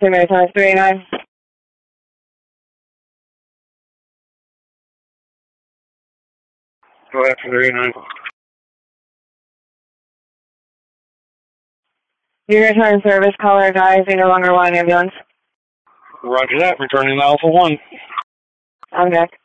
Maritime 389. Go ahead for 389. Your return service caller advised you no longer want an ambulance. Roger that. Returning to Alpha 1. On deck.